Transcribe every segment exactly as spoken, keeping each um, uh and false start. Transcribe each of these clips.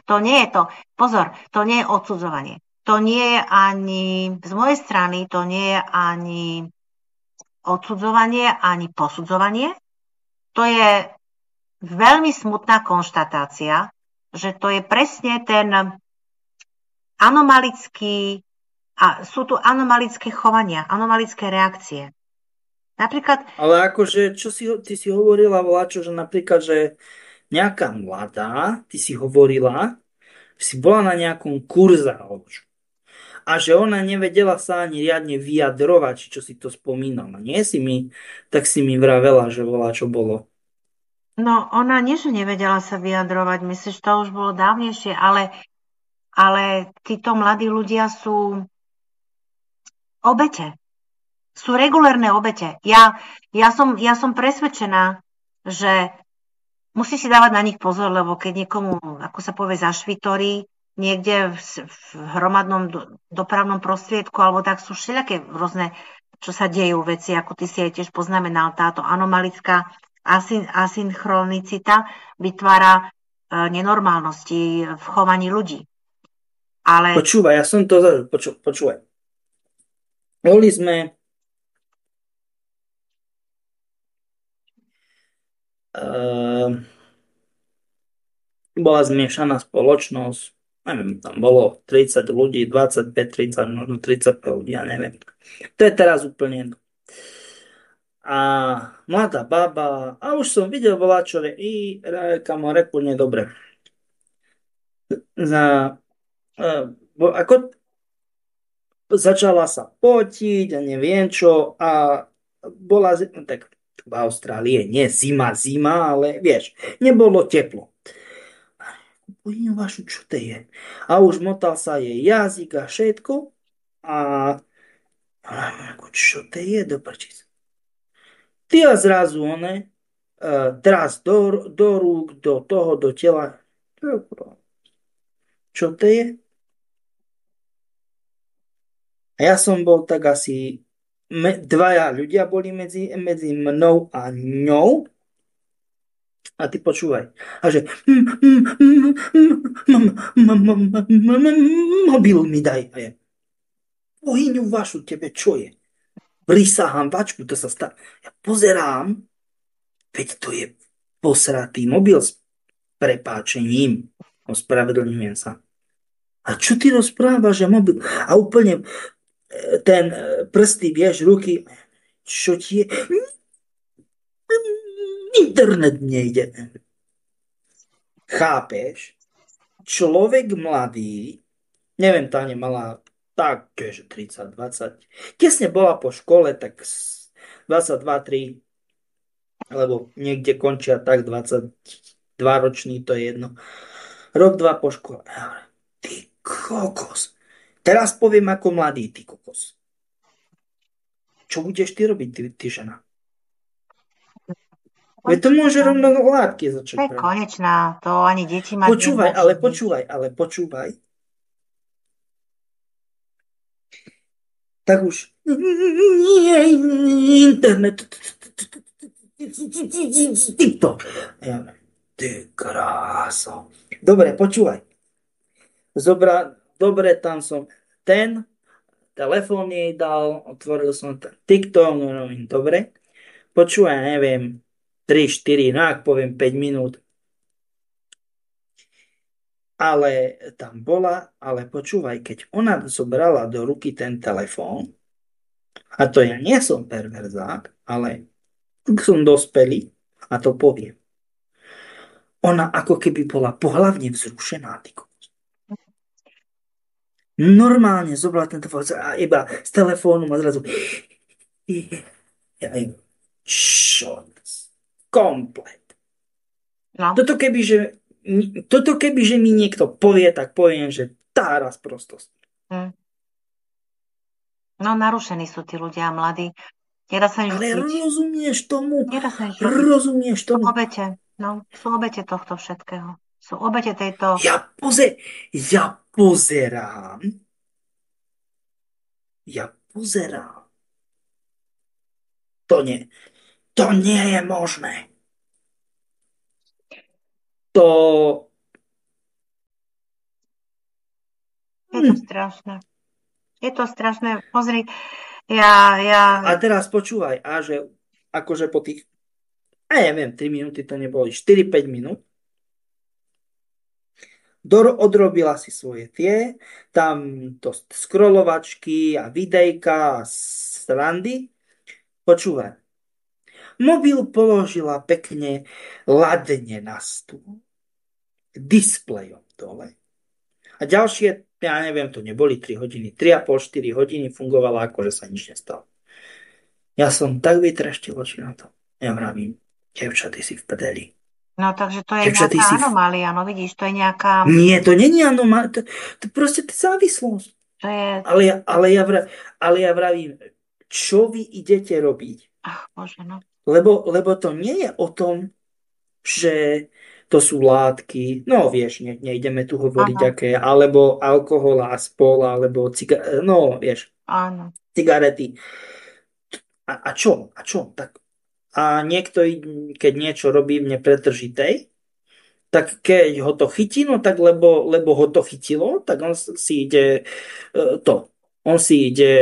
To nie je to. Pozor, to nie je odsudzovanie. To nie je ani, z mojej strany, to nie je ani odsudzovanie, ani posudzovanie. To je veľmi smutná konštatácia, že to je presne ten anomalický, a sú tu anomalické chovania, anomalické reakcie. Napríklad... Ale akože, čo si, ty si hovorila, Voláčo, že napríklad, že nejaká mladá, ty si hovorila, že si bola na nejakom kurze, alebo čo. A že ona nevedela sa ani riadne vyjadrovať, čo si to spomínala. Nie si mi, tak si mi vravela, že volá, čo bolo. No, ona nie, že nevedela sa vyjadrovať, myslím, že to už bolo dávnejšie, ale, ale títo mladí ľudia sú obete. Sú regulérne obete. Ja, ja, som, ja som presvedčená, že musí si dávať na nich pozor, lebo keď niekomu, ako sa povie, zašvitorí niekde v, v hromadnom do, dopravnom prostriedku, alebo tak sú všelijaké rôzne, čo sa dejú veci, ako ty si aj tiež poznamenal, táto anomalická asyn, asynchronicita vytvára e, nenormálnosti v chovaní ľudí. Ale... Počúvaj, ja som to zažil. Poču, počúvaj. Boli sme uh, bola zmiešaná spoločnosť, neviem, tam bolo tridsať ľudí, dvadsaťpäť, tridsať, možno tridsaťpäť ľudí, ja neviem. To je teraz úplne jedno. A mladá baba, a už som videl voláčové, i kamo, reku, nedobre. Za, uh, bo, ako začala sa potiť a neviem čo a bola, zi- no tak v Austrálii nie zima, zima, ale vieš, nebolo teplo. Bohyňu vašu, čo to je? A už motal sa jej jazyk a všetko a a ako, čo to je do prčic? Ty a zrazu one, uh, draz do, do rúk, do toho, do tela. Čo to je? A ja som bol tak asi, me, dvaja ľudia boli medzi, medzi mnou a ňou. A ty počúvaj. A že mobil mi daj. A ja, bohyňu vašu, tebe čo je? Prisahám, vačku, to sa stane. Ja pozerám, veď to je posratý mobil s prepáčením. Ospravedlňujem sa. A čo ty rozprávaš, že mobil? A úplne e, ten e, prsty, vieš, ruky. Čo ti je? Internet nejde. Chápeš? Človek mladý, neviem, tá nemala tak, že tridsať, dvadsať. Tesne bola po škole, tak dvadsaťdva, tri, alebo niekde končia tak dvadsaťdva ročný, to je jedno. Rok, dva po škole. Ty kokos. Teraz poviem ako mladý, ty kokos. Čo budeš ty robiť, ty, ty žena? Veď to môže rovno látky začať To je brať. konečná, to ani deti mať Počúvaj, nemôžu. ale počúvaj, ale počúvaj. Tak už. Nie, internet. TikTok. Ja, ty kráso. Dobre, počúvaj. Zobra, dobre, tam som ten telefón jej dal, otvoril som ten TikTok, no, no, dobre. Počúvaj, neviem, tri štyri, no ak poviem päť minút. Ale tam bola, ale počúvaj, keď ona zobrala do ruky ten telefón, a to ja nie som perverzák, ale som dospelý a to poviem. Ona ako keby bola pohlavne vzrušená. Tyko. Normálne zobrala ten telefón a iba z telefónu a zrazu ja im čo? Komplet. No. Toto keby, že toto keby, že mi niekto povie, tak poviem, že tá raz prostosť. Hm. No, narušení sú tí ľudia mladí. Nedá sa nič Ale robiť. rozumieš tomu? Nedá sa nič robiť. Rozumieš Sú tomu? obete. No, sú obete tohto všetkého. Sú obete tejto... Ja, poze, ja pozerám. Ja pozerám. To nie. To nie je možné. To Je to Hm. strašné. Je to strašné. Pozri, ja, ja... A teraz počúvaj, a že akože po tých, a neviem, tri minúty to neboli, štyri päť minút, Dor odrobila si svoje tie, tam to scrollovačky a videjka a srandy. Počúvaj, mobil položila pekne ladne na stôl, displejom dole. A ďalšie, ja neviem, to neboli tri hodiny, tri a pol štyri hodiny fungovala, ako že sa nič nestalo. Ja som tak vytreštil oči na to. Ja vravím, devča, ty si v prdeli. No takže to je Devča, ty nejaká si v... anomália, no vidíš, to je nejaká... Nie, to není anomália, to, to proste to závislosť. To je... Ale ja, ale ja, vra, ale ja vravím, čo vy idete robiť? Ach, bože, no. Lebo, lebo to nie je o tom, že to sú látky, no vieš, ne, nejdeme tu hovoriť Áno, aké, alebo alkohol a spol, alebo ciga- no vieš, áno. cigarety. A, a čo? A čo? Tak, a niekto, keď niečo robí v nepretržitej, tak keď ho to chytí, no tak lebo, lebo ho to chytilo, tak on si ide e, to. On si ide,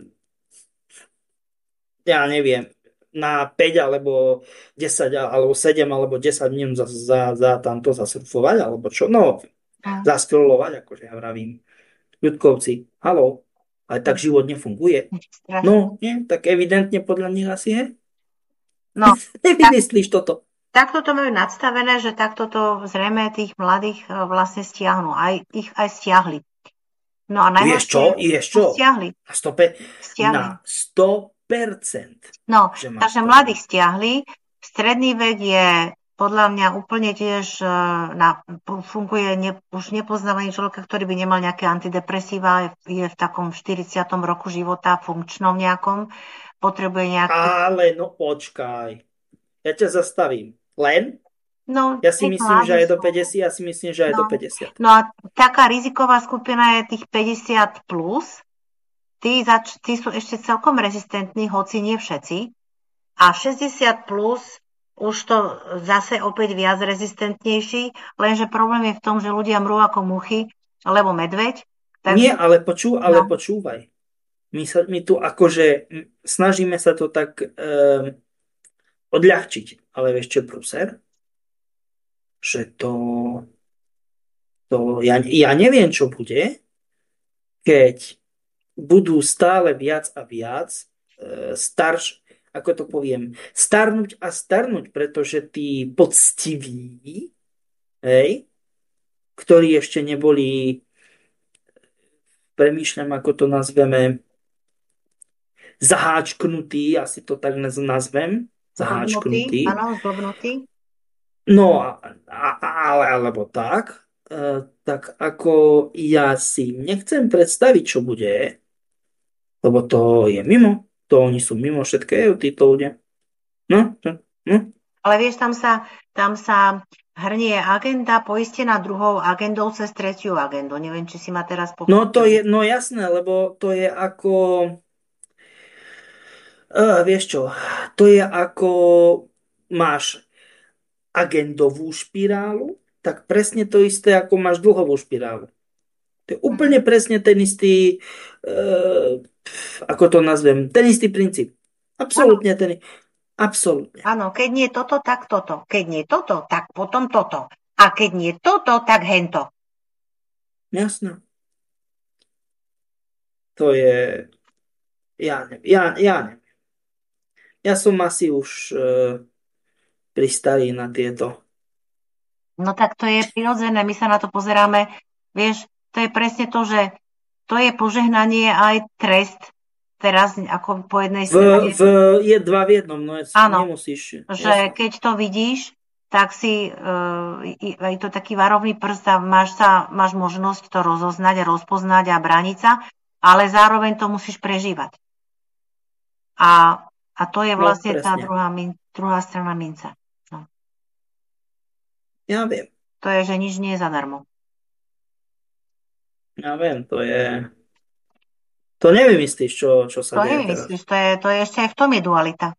ja neviem, na päť alebo desať alebo sedem alebo desať minút za, za, za tamto zasurfovať, alebo čo, no, Hm, zaskrolovať, akože ja vravím. Ľudkovci, haló, ale tak život nefunguje. strašné. No, nie, tak evidentne podľa nich asi je. No, tak, Nevymyslíš toto. takto to majú nadstavené, že takto to zrejme tých mladých e, vlastne stiahnu. Aj, ich aj stiahli. No a Vieš čo? najhoršie Vieš to čo? stiahli. Na sto, pe- Stiahli. na sto percent. No, Že máš takže pravdu. mladých stiahli. Stredný vek je podľa mňa úplne tiež e, na, funguje, ne, už nepoznávaný človeka, ktorý by nemal nejaké antidepresíva, je, je v takom štyridsiatom roku života, funkčnom nejakom, potrebuje nejaký... Ale no počkaj. Ja ťa zastavím. Len? No, Ja si tí myslím, že mladí aj do sú. päťdesiat, ja si myslím, že aj do No, päťdesiat. no a taká riziková skupina je tých päťdesiat plus. Tí, zač- tí sú ešte celkom rezistentní, hoci nie všetci. A šesťdesiat plus už to zase opäť viac rezistentnejší, lenže problém je v tom, že ľudia mrú ako muchy, alebo medveď. Nie, Takže, ale, počú, ale no, počúvaj. My, sa, my tu akože m, snažíme sa to tak um, odľahčiť. Ale vieš čo, prúser? Že to, to ja, ja neviem, čo bude, keď budú stále viac a viac e, starš, ako to poviem, starnúť a starnúť, pretože tí poctiví, hej, ktorí ešte neboli, premýšľam, ako to nazveme, zaháčknutí, asi to tak naz- nazvem, zblbnutý, zaháčknutí, áno, zblbnutý. no, a, a, ale, alebo tak, e, tak ako ja si nechcem predstaviť, čo bude, lebo to je mimo, to oni sú mimo všetkého, títo ľudia. No, čo? No. Ale vieš, tam sa, tam sa hrnie agenda poistená druhou agendou cez tretiu agendu. Neviem, či si ma teraz No to je, pochopil. no jasné, lebo to je ako, uh, vieš čo, to je ako máš agendovú špirálu, tak presne to isté, ako máš dlhovú špirálu. To je úplne presne ten istý, uh, ako to nazvem, ten istý princíp. Áno, Absolútne ten, absolútne. áno, keď nie toto, tak toto. Keď nie toto, tak potom toto. A keď nie toto, tak hento. Jasné. To je, ja neviem, ja, ja neviem. Ja som asi už uh, pristarý na tieto. No tak to je prirodzené, my sa na to pozeráme. Vieš, to je presne to, že to je požehnanie aj trest. Teraz ako po jednej V, strane. v, je dva v jednom, no je, Áno, nemusíš. že Jasné. keď to vidíš, tak si, e, je to taký varovný prst a máš, sa, máš možnosť to rozoznať a rozpoznať a brániť sa, ale zároveň to musíš prežívať. A, a to je No, vlastne tá presne. druhá, min, druhá strana mince. No. Ja viem, To je, že nič nie je zadarmo. ja viem, to je... To nevymyslíš, čo, čo sa To deje teraz. nevymyslíš, to je, to je ešte aj v tom je dualita.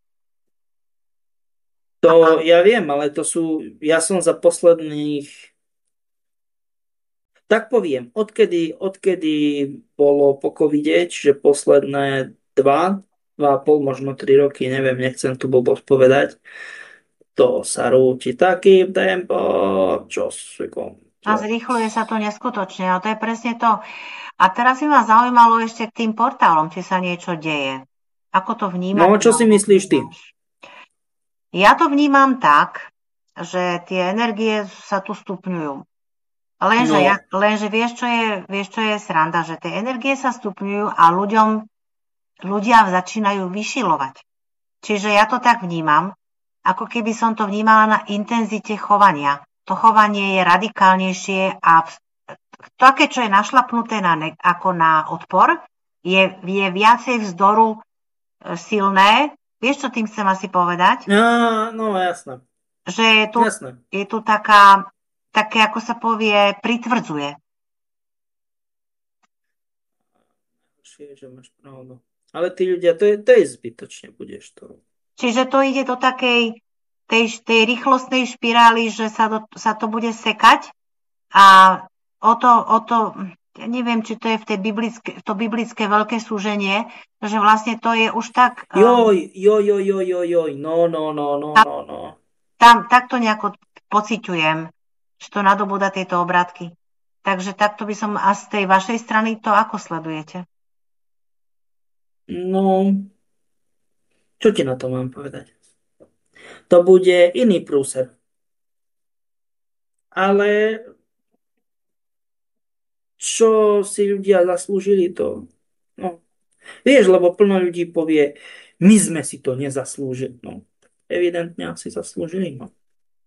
To ja viem, ale to sú... Ja som za posledných Tak poviem, odkedy, odkedy bolo po covide, čiže posledné dva, dva a pol, možno tri roky, neviem, nechcem tu blbosť povedať, to sa rúti takým tempom, čo si kom. A zrýchluje sa to neskutočne, a to je presne to. A teraz by ma zaujímalo ešte k tým portálom, či sa niečo deje. Ako to No, vnímate? čo si myslíš ty? Ja to vnímam tak, že tie energie sa tu stupňujú. Lenže, No, ja, lenže vieš, čo je, vieš, čo je sranda, že tie energie sa stupňujú a ľuďom, ľudia začínajú vyšilovať. Čiže ja to tak vnímam, ako keby som to vnímala na intenzite chovania. To chovanie je radikálnejšie a také, čo je našlapnuté na ne, ako na odpor, je, je viacej vzdoru e, silné. Vieš, čo tým chcem asi povedať? no, no jasné. Že je tu, Jasné. je tu taká, také, ako sa povie, pritvrdzuje. Že máš pravdu. Ale tí ľudia, to je, to je zbytočne, budeš to. Čiže to ide do takej tej, tej rýchlostnej špirály, že sa, do, sa to bude sekať a o to, o to, ja neviem, či to je v tej biblické, to biblické veľké súženie, že vlastne to je už tak... Joj, joj, joj, joj, joj, joj, no, no, no, no, no, no. Tam takto nejako pociťujem, že to nadobúda tieto obrátky. Takže takto by som, a z tej vašej strany to ako sledujete? No, čo ti na to mám povedať? To bude iný prúser. Ale čo si ľudia zaslúžili, to... No. Vieš, lebo plno ľudí povie, my sme si to nezaslúžili. No, evidentne asi zaslúžili, no.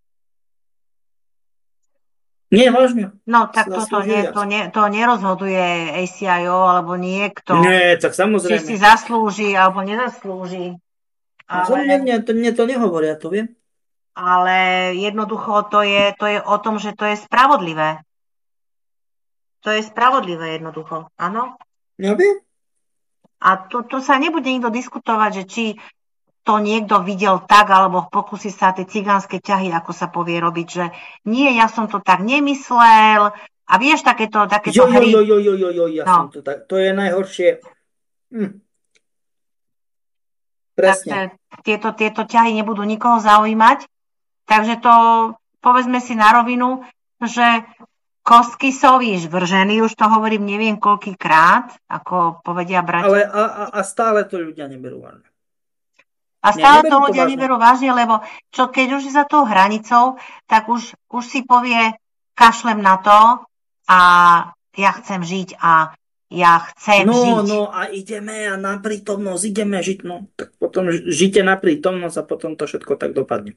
Nie, vážne. No tak toto nie, to, nie, to nerozhoduje á cé í ó alebo niekto, Nie, tak či samozrejme. si zaslúži alebo nezaslúži. No, ale... mne, mne, to, mne to nehovoria, to viem. Ale jednoducho to je, to je o tom, že to je spravodlivé. To je spravodlivé jednoducho, áno? Ja viem. A tu, tu sa nebude nikto diskutovať, že či to niekto videl tak, alebo pokusí sa tie cigánske ťahy, ako sa povie, robiť, že nie, ja som to tak nemyslel. A vieš, takéto, takéto jo, hry... Jo, jo, jo, jo, jo, ja no. som to tak... To je najhoršie. Hm. Presne. Takže tieto, tieto ťahy nebudú nikoho zaujímať. Takže to, povedzme si na rovinu, že kostky sú víš vržený, už to hovorím neviem koľkýkrát, ako povedia bratia. Ale a, a, a stále to ľudia neberú vážne. A stále to ľudia neberú vážne, lebo čo, keď už je za tou hranicou, tak už, už si povie, kašlem na to a ja chcem žiť a ja chcem no, žiť. No, a ideme a na prítomnosť, ideme žiť, no, tak potom žite na prítomnosť a potom to všetko tak dopadne.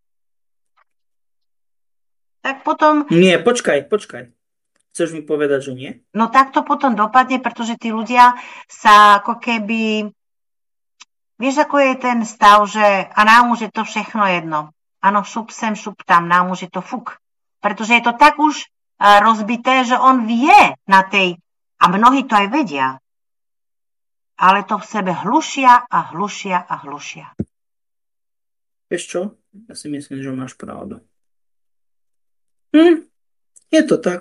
Tak potom... Nie, počkaj, počkaj. Chceš mi povedať, že nie? No tak to potom dopadne, pretože tí ľudia sa ako keby... Vieš, ako je ten stav, že a nám už je to všechno jedno. Áno, šup sem, šup tam, nám už je to fuk. Pretože je to tak už uh, rozbité, že on vie na tej... A mnohí to aj vedia. Ale to v sebe hlušia a hlušia a hlušia. Vieš čo? Ja si myslím, že máš pravdu. Hm, je to tak.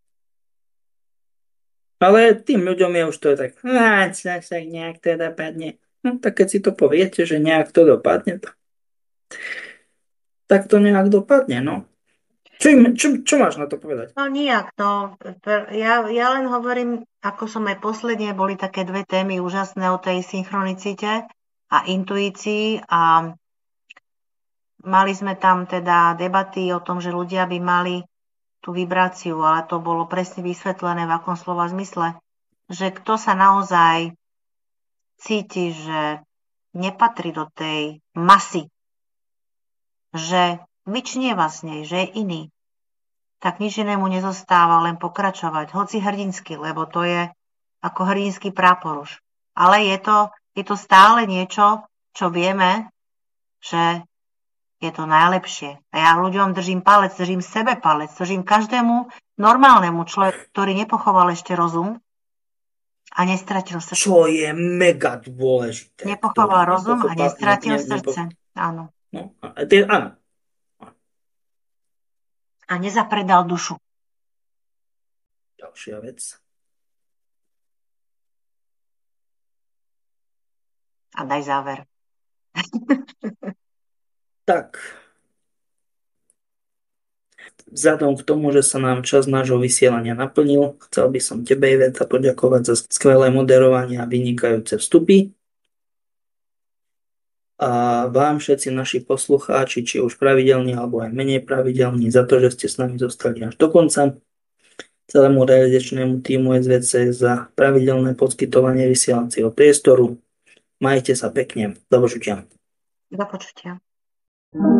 Ale tým ľuďom je už to tak, tak sa nejak to dopadne. No tak keď si to poviete, že nejak to dopadne, tak, tak to nejak dopadne, no. Čo, im, čo, čo máš na to povedať? No nijak, no. Ja, ja len hovorím, ako som aj posledne, boli také dve témy úžasné o tej synchronicite a intuícii a mali sme tam teda debaty o tom, že ľudia by mali tú vibráciu, ale to bolo presne vysvetlené v akom slova zmysle, že kto sa naozaj cíti, že nepatrí do tej masy, že vyčnieva z nej, že je iný, tak nič inému nezostáva, len pokračovať, hoci hrdinsky, lebo to je ako hrdinský prápor už. Ale je to, je to stále niečo, čo vieme, že je to najlepšie. A ja ľuďom držím palec, držím sebe palec, držím každému normálnemu človeku, ktorý nepochoval ešte rozum a nestratil srdce. Čo je mega dôležité. Nepochoval rozum a nestratil ne, srdce. Nepo... Áno. No, a ty, áno. A nezapredal dušu. ďalšia vec. A daj záver. Tak, vzhľadom k tomu, že sa nám čas nášho vysielania naplnil, chcel by som tebe, Iveta, poďakovať za skvelé moderovanie a vynikajúce vstupy. A vám všetci naši poslucháči, či už pravidelní alebo aj menej pravidelní, za to, že ste s nami zostali až do konca. Celému realizačnému týmu es vé cé za pravidelné poskytovanie vysielacieho priestoru. Majte sa pekne. Do počutia. Do počutia.